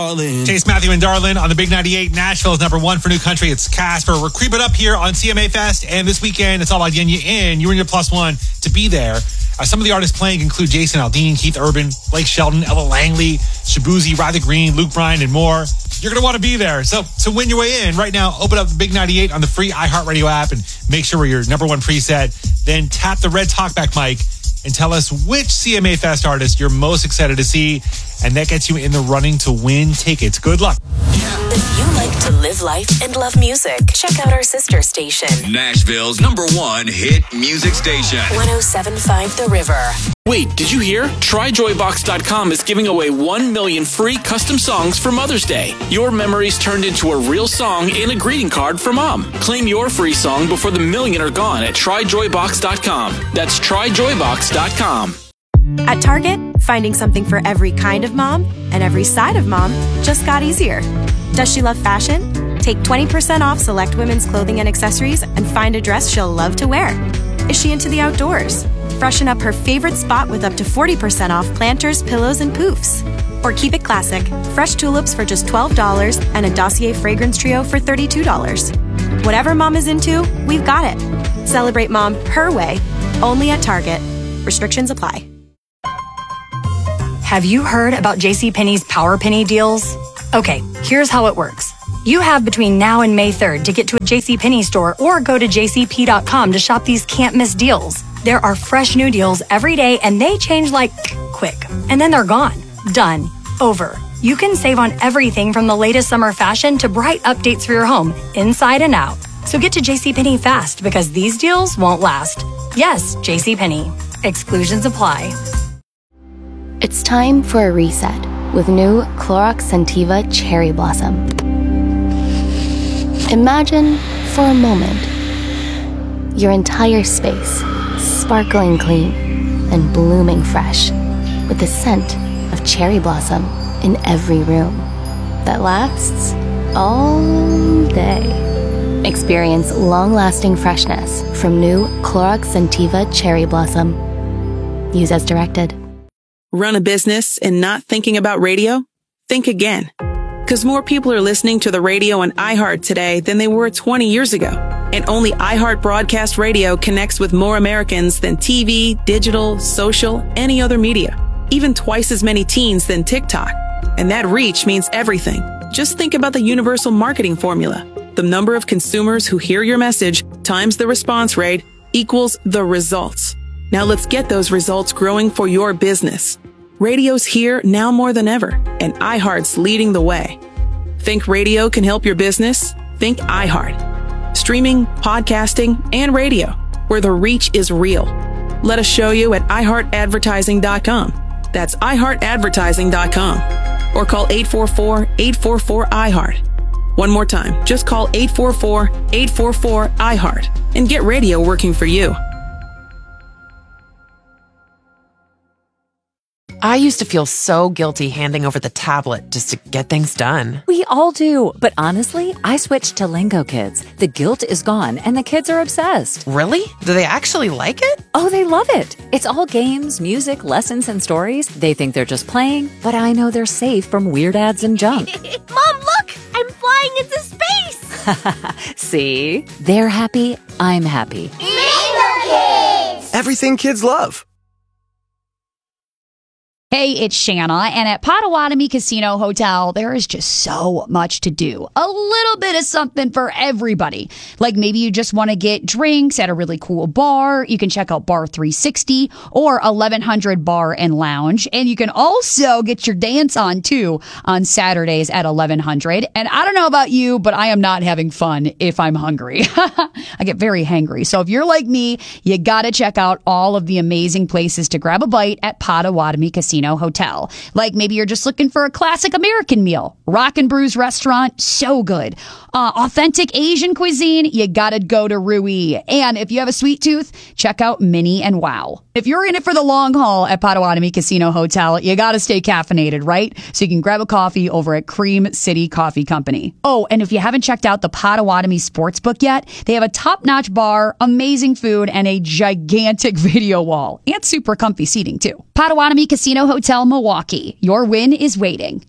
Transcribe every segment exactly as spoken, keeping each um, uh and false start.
Chase, Matthew, and Darlin on the Big ninety-eight. Nashville is number one for new country. It's Casper. We're creeping up here on C M A Fest, and this weekend it's all about getting you in. You and your plus one to be there. Uh, some of the artists playing include Jason Aldean, Keith Urban, Blake Shelton, Ella Langley, Shabuzi, Ryder Green, Luke Bryan, and more. You're going to want to be there. So to win your way in, right now, open up the Big ninety-eight on the free iHeartRadio app and make sure we're your number one preset. Then tap the red talkback mic and tell us which C M A Fest artist you're most excited to see. And that gets you in the running to win tickets. Good luck. If you like to live life and love music, check out our sister station, Nashville's number one hit music station, one oh seven point five The River. Wait, did you hear? Try Joy Box dot com is giving away one million free custom songs for Mother's Day. Your memories turned into a real song and a greeting card for Mom. Claim your free song before the million are gone at Try Joy Box dot com. That's Try Joy Box dot com. At Target, finding something for every kind of mom and every side of mom just got easier. Does she love fashion? Take twenty percent off select women's clothing and accessories and find a dress she'll love to wear. Is she into the outdoors? Freshen up her favorite spot with up to forty percent off planters, pillows, and poofs. Or keep it classic, fresh tulips for just twelve dollars and a Dossier fragrance trio for thirty-two dollars. Whatever mom is into, we've got it. Celebrate mom her way, only at Target. Restrictions apply. Have you heard about JCPenney's Power Penny deals? Okay, here's how it works. You have between now and May third to get to a JCPenney store or go to J C P dot com to shop these can't-miss deals. There are fresh new deals every day, and they change like quick. And then they're gone. Done. Over. You can save on everything from the latest summer fashion to bright updates for your home, inside and out. So get to JCPenney fast because these deals won't last. Yes, JCPenney. Exclusions apply. It's time for a reset with new Clorox Scentiva Cherry Blossom. Imagine, for a moment, your entire space sparkling clean and blooming fresh with the scent of cherry blossom in every room that lasts all day. Experience long-lasting freshness from new Clorox Scentiva Cherry Blossom. Use as directed. Run a business and not thinking about radio? Think again. Because more people are listening to the radio on iHeart today than they were twenty years ago. And only iHeart Broadcast Radio connects with more Americans than T V, digital, social, any other media. Even twice as many teens than TikTok. And that reach means everything. Just think about the universal marketing formula. The number of consumers who hear your message times the response rate equals the results. Now let's get those results growing for your business. Radio's here now more than ever, and iHeart's leading the way. Think radio can help your business? Think iHeart. Streaming, podcasting, and radio, where the reach is real. Let us show you at i heart advertising dot com. That's i heart advertising dot com. Or call eight four four, eight four four, I heart. One more time, just call eight four four, eight four four, I heart and get radio working for you. I used to feel so guilty handing over the tablet just to get things done. We all do. But honestly, I switched to Lingo Kids. The guilt is gone and the kids are obsessed. Really? Do they actually like it? Oh, they love it. It's all games, music, lessons, and stories. They think they're just playing, but I know they're safe from weird ads and junk. Mom, look! I'm flying into space! See? They're happy. I'm happy. Lingo Kids! Everything kids love. Hey, it's Shanna, and at Potawatomi Casino Hotel, there is just so much to do. A little bit of something for everybody. Like maybe you just want to get drinks at a really cool bar. You can check out Bar three sixty or eleven hundred Bar and Lounge. And you can also get your dance on, too, on Saturdays at eleven hundred. And I don't know about you, but I am not having fun if I'm hungry. I get very hangry. So if you're like me, you got to check out all of the amazing places to grab a bite at Potawatomi Casino Hotel. Like maybe you're just looking for a classic American meal. Rock and Brews restaurant, so good. Uh, authentic Asian cuisine, you gotta go to Rui. And if you have a sweet tooth, check out Minnie and Wow. If you're in it for the long haul at Potawatomi Casino Hotel, you gotta stay caffeinated, right? So you can grab a coffee over at Cream City Coffee Company. Oh, and if you haven't checked out the Potawatomi Sportsbook yet, they have a top-notch bar, amazing food, and a gigantic video wall. And super comfy seating, too. Potawatomi Casino Hotel, Milwaukee. Your win is waiting.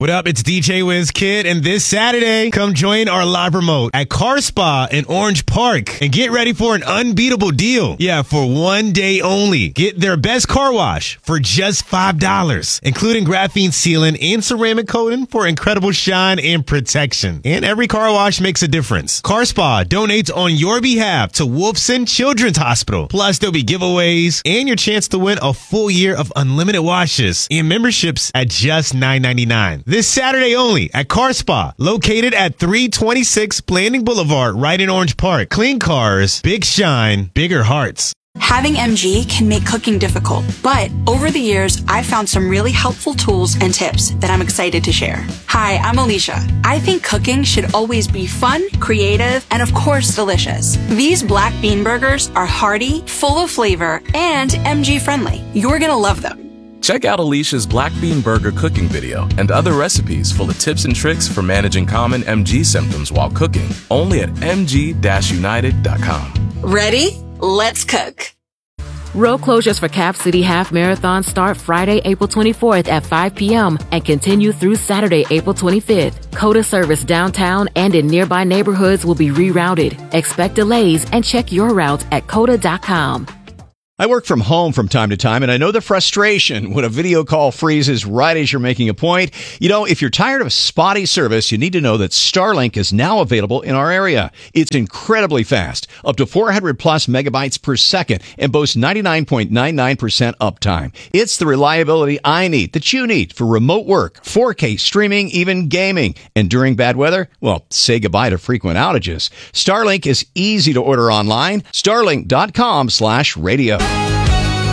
What up? It's D J Wiz Kid, and this Saturday, come join our live remote at Car Spa in Orange Park and get ready for an unbeatable deal. Yeah, for one day only. Get their best car wash for just five dollars, including graphene sealing and ceramic coating for incredible shine and protection. And every car wash makes a difference. Car Spa donates on your behalf to Wolfson Children's Hospital. Plus, there'll be giveaways and your chance to win a full year of unlimited washes and memberships at just nine ninety-nine. This Saturday only at Car Spa, located at three twenty-six Blanding Boulevard, right in Orange Park. Clean cars, big shine, bigger hearts. Having M G can make cooking difficult, but over the years, I've found some really helpful tools and tips that I'm excited to share. Hi, I'm Alicia. I think cooking should always be fun, creative, and of course, delicious. These black bean burgers are hearty, full of flavor, and M G friendly. You're gonna love them. Check out Alicia's Black Bean Burger cooking video and other recipes full of tips and tricks for managing common M G symptoms while cooking, only at m g dash united dot com. Ready? Let's cook. Road closures for Cap City Half Marathon start Friday, April twenty-fourth at five p.m. and continue through Saturday, April twenty-fifth. COTA service downtown and in nearby neighborhoods will be rerouted. Expect delays and check your route at cota dot com. I work from home from time to time, and I know the frustration when a video call freezes right as you're making a point. You know, if you're tired of spotty service, you need to know that Starlink is now available in our area. It's incredibly fast, up to four hundred plus megabytes per second, and boasts ninety-nine point nine nine percent uptime. It's the reliability I need, that you need, for remote work, four K streaming, even gaming. And during bad weather, well, say goodbye to frequent outages. Starlink is easy to order online. Starlink dot com slash radio.